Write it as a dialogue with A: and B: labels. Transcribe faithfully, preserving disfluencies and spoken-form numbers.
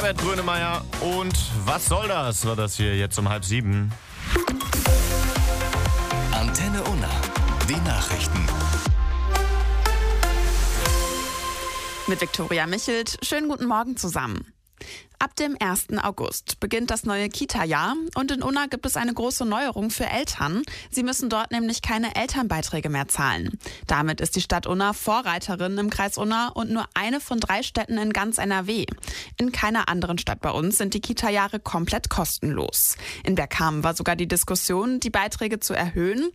A: Herbert Grönemeyer. Und was soll das? War das hier jetzt um halb sieben?
B: Antenne Unna. Die Nachrichten.
C: Mit Viktoria Michelt. Schönen guten Morgen zusammen. Ab dem ersten August beginnt das neue Kita-Jahr und in Unna gibt es eine große Neuerung für Eltern. Sie müssen dort nämlich keine Elternbeiträge mehr zahlen. Damit ist die Stadt Unna Vorreiterin im Kreis Unna und nur eine von drei Städten in ganz N R W. In keiner anderen Stadt bei uns sind die Kita-Jahre komplett kostenlos. In Bergkamen war sogar die Diskussion, die Beiträge zu erhöhen.